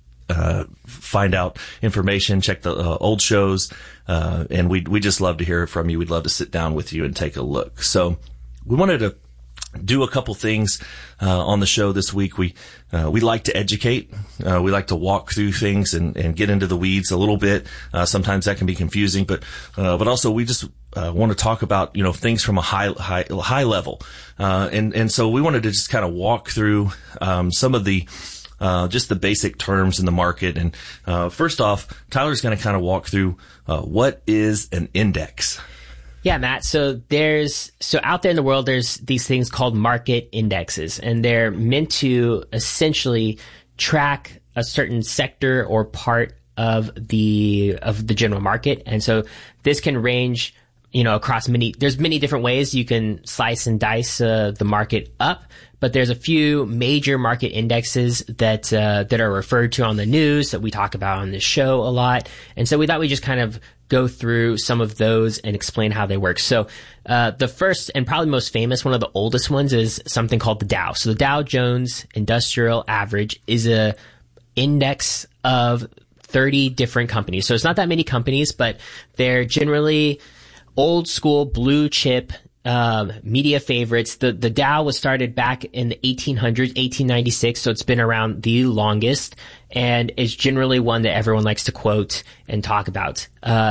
find out information, check the old shows, and we just love to hear from you. We'd love to sit down with you and take a look. So we wanted to do a couple things on the show this week. We like to educate. We like to walk through things and get into the weeds a little bit. Sometimes that can be confusing, but also we just want to talk about things from a high level. And so we wanted to just kind of walk through some of the just the basic terms in the market. And first off, Tyler's going to kind of walk through what is an index. Yeah, Matt. So out there in the world, there's these things called market indexes, and they're meant to essentially track a certain sector or part of the general market. And so this can range, across there's many different ways you can slice and dice the market up. But there's a few major market indexes that are referred to on the news that we talk about on this show a lot. And so we thought we'd just kind of go through some of those and explain how they work. So the first and probably most famous, one of the oldest ones, is something called the Dow. So the Dow Jones Industrial Average is a index of 30 different companies. So it's not that many companies, but they're generally old school blue chip media favorites. The Dow was started back in the 1800s, 1896, so it's been around the longest, and is generally one that everyone likes to quote and talk about.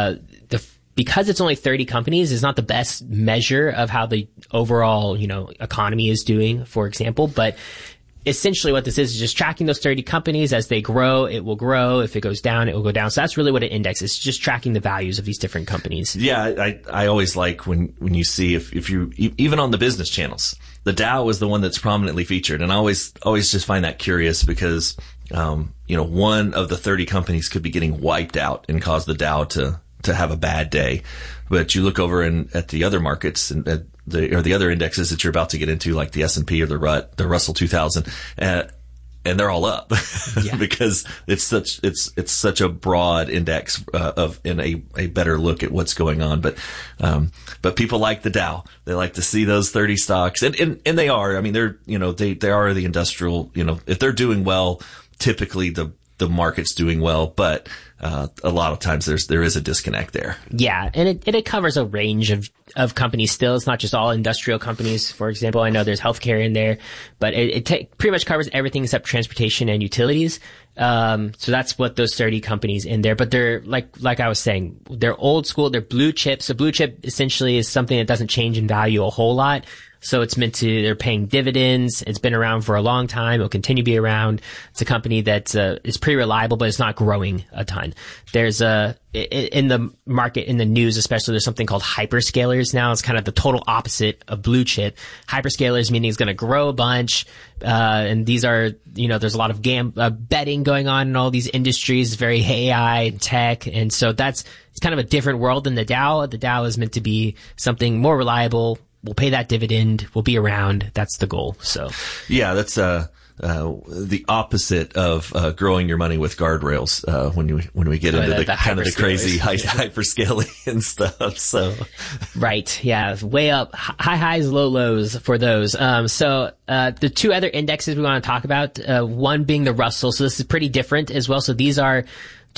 Because it's only 30 companies is not the best measure of how the overall, economy is doing, for example, but essentially what this is just tracking those 30 companies. As they grow, it will grow. If it goes down, it will go down. So that's really what an index is, just tracking the values of these different companies. Yeah, I always like when you see if you even on the business channels, the Dow is the one that's prominently featured, and I always just find that curious because one of the 30 companies could be getting wiped out and cause the Dow to have a bad day. But you look over at the other markets and the other indexes that you're about to get into, like the S&P or the Russell 2000, and they're all up because it's such a broad index and a better look at what's going on. But people like the Dow. They like to see those 30 stocks, and they are. I mean, they are the industrial. If they're doing well, typically the market's doing well, but a lot of times there is a disconnect there. Yeah, and it covers a range of companies still. It's not just all industrial companies. For example, I know there's healthcare in there, but it pretty much covers everything except transportation and utilities. So that's what those 30 companies in there. But they're like I was saying, they're old school. They're blue chip. So blue chip essentially is something that doesn't change in value a whole lot. So it's they're paying dividends. It's been around for a long time. It'll continue to be around. It's a company that is pretty reliable, but it's not growing a ton. There's in the market, in the news especially, there's something called hyperscalers now. It's kind of the total opposite of blue chip. Hyperscalers meaning it's going to grow a bunch. And these are, there's a lot of betting going on in all these industries, very AI and tech. And so it's kind of a different world than the Dow. The Dow is meant to be something more reliable. We'll pay that dividend. We'll be around. That's the goal. So, yeah, that's the opposite of growing your money with guardrails when we get into the kind of the crazy hyperscaling and stuff. So, right, yeah, way up, high highs, low lows for those. So the two other indexes we want to talk about, one being the Russell. So this is pretty different as well. So these are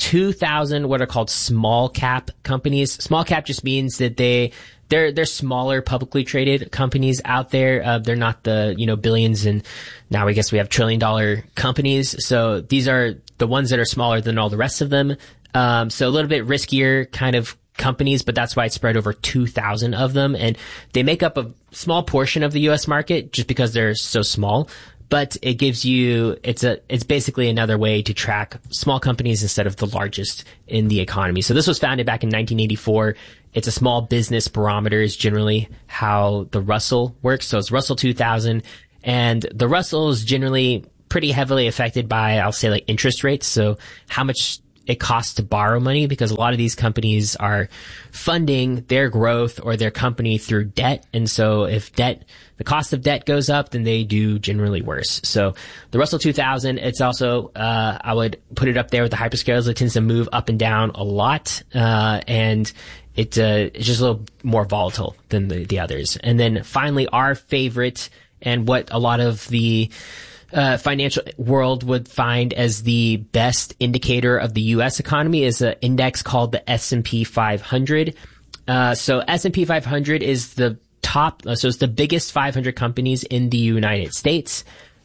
2,000 what are called small cap companies. Small cap just means that they're smaller publicly traded companies out there. They're not the, billions, and now I guess we have $1 trillion companies. So these are the ones that are smaller than all the rest of them. So a little bit riskier kind of companies, but that's why it's spread over 2,000 of them. And they make up a small portion of the U.S. market just because they're so small. But it gives you, it's basically another way to track small companies instead of the largest in the economy. So this was founded back in 1984. It's a small business barometer is generally how the Russell works. So it's Russell 2000. And the Russell is generally pretty heavily affected by, I'll say, like interest rates. So how much it costs to borrow money, because a lot of these companies are funding their growth or their company through debt. And so if the cost of debt goes up, then they do generally worse. So the Russell 2000, it's also, I would put it up there with the hyperscalers. It tends to move up and down a lot. And it's just a little more volatile than the others. And then finally, our favorite, and what a lot of the financial world would find as the best indicator of the U.S. economy, is an index called the S&P 500. So S&P 500 is the top, so it's the biggest 500 companies in the United States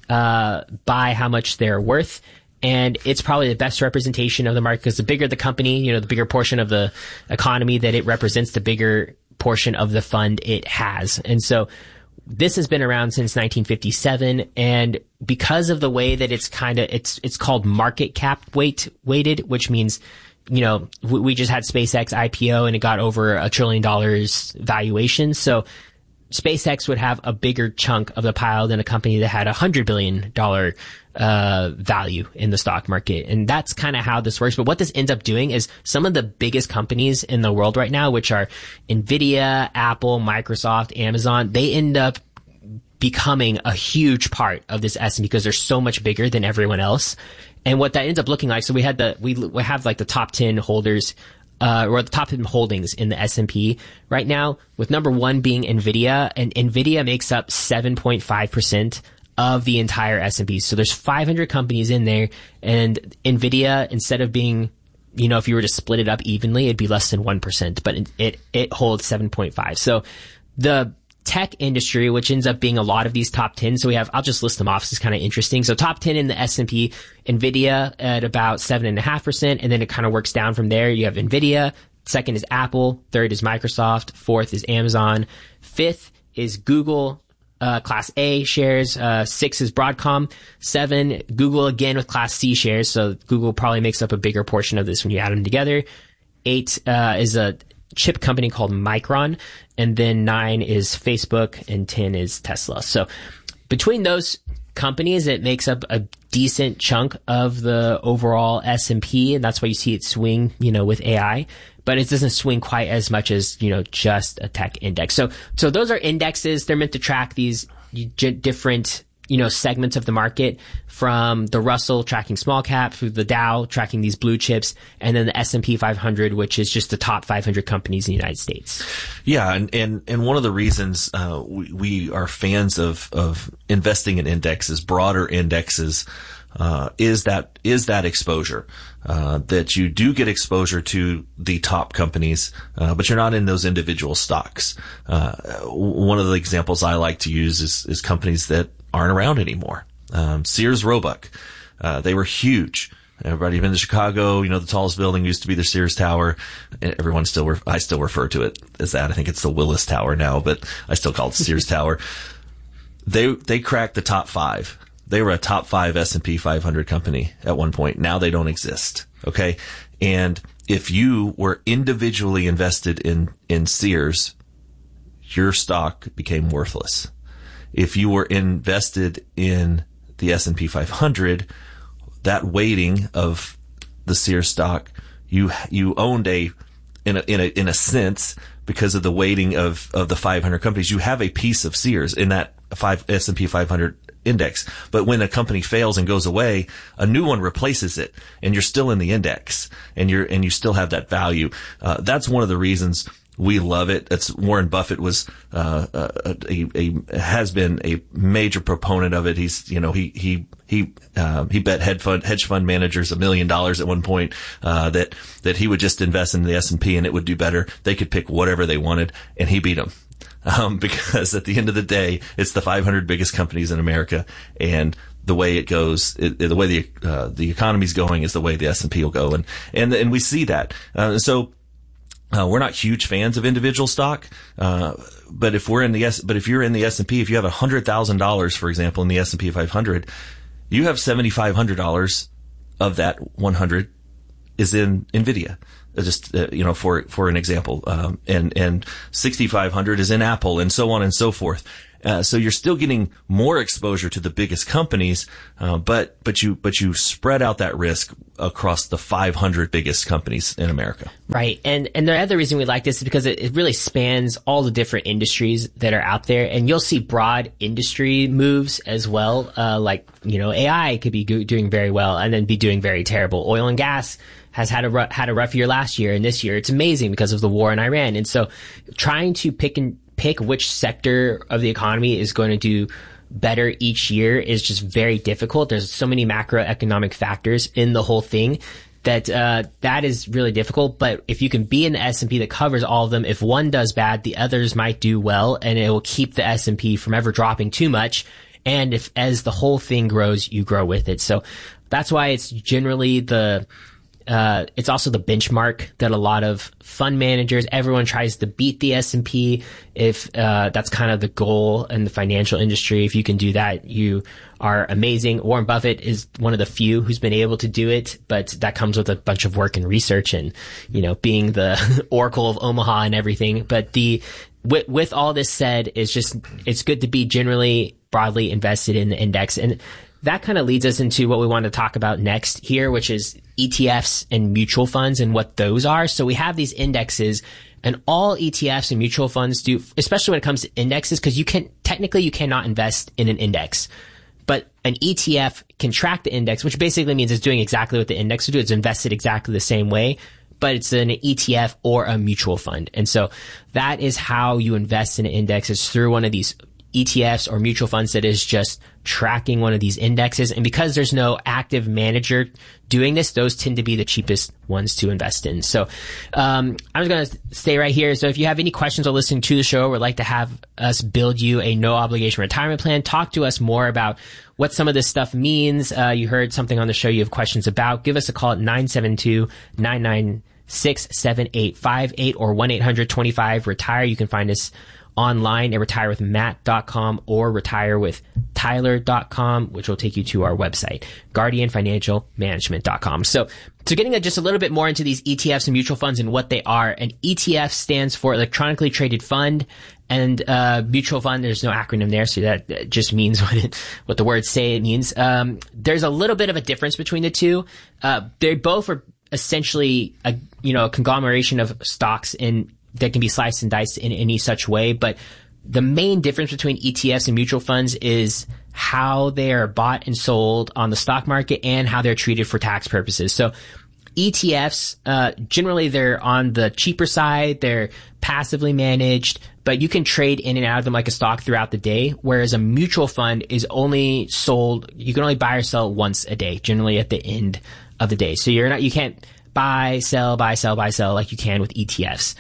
by how much they're worth. And it's probably the best representation of the market, because the bigger the company, the bigger portion of the economy that it represents, the bigger portion of the fund it has. And so this has been around since 1957, and because of the way that it's called market cap weighted, which means, we just had SpaceX IPO and it got over $1 trillion valuation. So SpaceX would have a bigger chunk of the pile than a company that had $100 billion value in the stock market. And that's kind of how this works. But what this ends up doing is some of the biggest companies in the world right now, which are NVIDIA, Apple, Microsoft, Amazon, they end up becoming a huge part of this S&P because they're so much bigger than everyone else. And what that ends up looking like, so we have like the top 10 holders, or the top 10 holdings in the S&P right now, with number one being NVIDIA, and NVIDIA makes up 7.5% of the entire S&P. So there's 500 companies in there, and NVIDIA, instead of being, if you were to split it up evenly, it'd be less than 1%, but it holds 7.5. So the tech industry, which ends up being a lot of these top 10. So I'll just list them off. This is kind of interesting. So top 10 in the S&P, NVIDIA at about 7.5%. And then it kind of works down from there. You have NVIDIA. Second is Apple. Third is Microsoft. Fourth is Amazon. Fifth is Google, Class A shares. 6 is Broadcom. 7, Google again with Class C shares. So Google probably makes up a bigger portion of this when you add them together. 8 is a chip company called Micron, and then 9 is Facebook, and 10 is Tesla. So between those companies, it makes up a decent chunk of the overall S&P, and that's why you see it swing, with AI, but it doesn't swing quite as much as, just a tech index. So those are indexes. They're meant to track these different, segments of the market, from the Russell tracking small cap, through the Dow tracking these blue chips, and then the S&P 500, which is just the top 500 companies in the United States. Yeah. And one of the reasons, we are fans of investing in indexes, broader indexes, is that exposure, that you do get exposure to the top companies, but you're not in those individual stocks. One of the examples I like to use is companies that aren't around anymore. Sears Roebuck, they were huge. Everybody been to Chicago, the tallest building used to be the Sears Tower. I still refer to it as that. I think it's the Willis Tower now, but I still call it the Sears Tower. They cracked the top 5. They were a top 5 S&P 500 company at one point. Now they don't exist. Okay. And if you were individually invested in Sears, your stock became worthless. If you were invested in the S&P 500, that weighting of the Sears stock, you owned in a sense, because of the weighting of the 500 companies, you have a piece of Sears in that S&P 500 index. But when a company fails and goes away, a new one replaces it, and you're still in the index, and you still have that value. That's one of the reasons we love it. That's Warren Buffett was has been a major proponent of it. He's he bet hedge fund managers $1 million at one point that he would just invest in the S&P and it would do better. They could pick whatever they wanted, and he beat them. Because at the end of the day, it's the 500 biggest companies in America, and the way it goes, the way the economy's going is the way the S&P will go, and we see that. So We're not huge fans of individual stock, but if you're in the S&P, if you have $100,000, for example, in the S&P 500, you have $7,500 of that 100 is in NVIDIA. Just for an example, and 6,500 is in Apple, and so on and so forth. So you're still getting more exposure to the biggest companies, but you spread out that risk across the 500 biggest companies in America. Right. And the other reason we like this is because it really spans all the different industries that are out there, and you'll see broad industry moves as well. AI could be doing very well and then be doing very terrible. Oil and gas has had a rough year last year, and this year it's amazing because of the war in Iran. And so trying to pick which sector of the economy is going to do better each year is just very difficult. There's so many macroeconomic factors in the whole thing that that is really difficult. But if you can be in the S&P that covers all of them, if one does bad, the others might do well, and it will keep the S&P from ever dropping too much. And as the whole thing grows, you grow with it. So that's why it's generally it's also the benchmark that a lot of fund managers, everyone tries to beat the S&P. If that's kind of the goal in the financial industry, if you can do that, you are amazing. Warren Buffett is one of the few who's been able to do it, but that comes with a bunch of work and research and, being the Oracle of Omaha and everything. But with all this said, it's good to be generally broadly invested in the index. And that kind of leads us into what we want to talk about next here, which is ETFs and mutual funds and what those are. So we have these indexes, and all ETFs and mutual funds do, especially when it comes to indexes, because you cannot invest in an index. But an ETF can track the index, which basically means it's doing exactly what the index would do. It's invested exactly the same way, but it's an ETF or a mutual fund. And so that is how you invest in an index, is through one of these ETFs or mutual funds that is just tracking one of these indexes. And because there's no active manager doing this, those tend to be the cheapest ones to invest in. So I'm just going to stay right here. So if you have any questions or listening to the show or would like to have us build you a no obligation retirement plan, talk to us more about what some of this stuff means. You heard something on the show you have questions about. Give us a call at 972-996-7858 or 1-800-25-RETIRE. You can find us online at retirewithmatt.com or retirewithtyler.com, which will take you to our website, guardianfinancialmanagement.com. So getting just a little bit more into these ETFs and mutual funds and what they are. An ETF stands for electronically traded fund, and mutual fund, there's no acronym there, so that just means what the words say it means. There's a little bit of a difference between the two. They both are essentially a conglomeration of stocks that can be sliced and diced in any such way. But the main difference between ETFs and mutual funds is how they are bought and sold on the stock market and how they're treated for tax purposes. So ETFs, generally they're on the cheaper side. They're passively managed, but you can trade in and out of them like a stock throughout the day. Whereas a mutual fund is only sold, you can only buy or sell once a day, generally at the end of the day. So you can't buy, sell like you can with ETFs.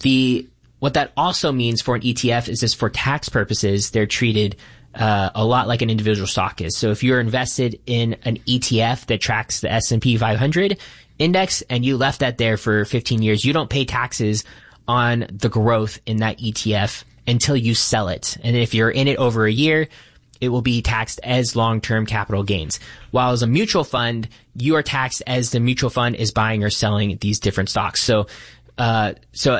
What that also means for an ETF is just for tax purposes, they're treated a lot like an individual stock is. So if you're invested in an ETF that tracks the S&P 500 index and you left that there for 15 years, you don't pay taxes on the growth in that ETF until you sell it. And if you're in it over a year, it will be taxed as long-term capital gains. While as a mutual fund, you are taxed as the mutual fund is buying or selling these different stocks. So if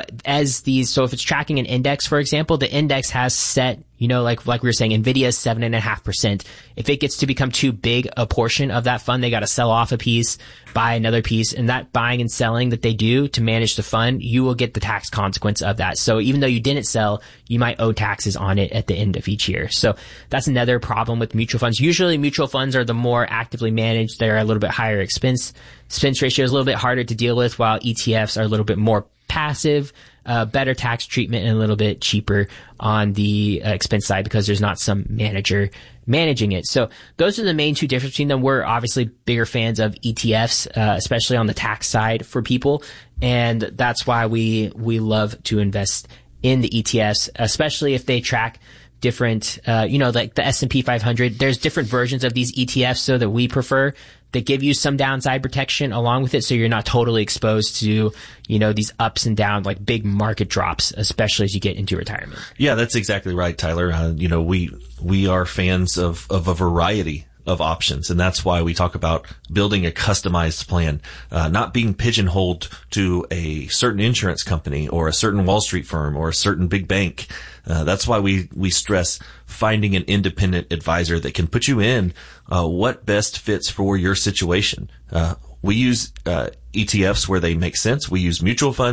it's tracking an index, for example, the index has set, like we were saying, NVIDIA is 7.5%. If it gets to become too big a portion of that fund, they got to sell off a piece, buy another piece, and that buying and selling that they do to manage the fund, you will get the tax consequence of that. So even though you didn't sell, you might owe taxes on it at the end of each year. So that's another problem with mutual funds. Usually mutual funds are the more actively managed. They're a little bit higher expense ratio is a little bit harder to deal with, while ETFs are a little bit more passive, better tax treatment, and a little bit cheaper on the expense side because there's not some manager managing it. So those are the main two differences between them. We're obviously bigger fans of ETFs, especially on the tax side for people. And that's why we love to invest in the ETFs, especially if they track different, like the S&P 500. There's different versions of these ETFs, so that we prefer that give you some downside protection along with it, so you're not totally exposed to, these ups and downs, like big market drops, especially as you get into retirement. Yeah, that's exactly right, Tyler. We are fans of a variety of options, and that's why we talk about building a customized plan, not being pigeonholed to a certain insurance company or a certain Wall Street firm or a certain big bank. That's why we stress finding an independent advisor that can put you in what best fits for your situation. We use ETFs where they make sense. We use mutual funds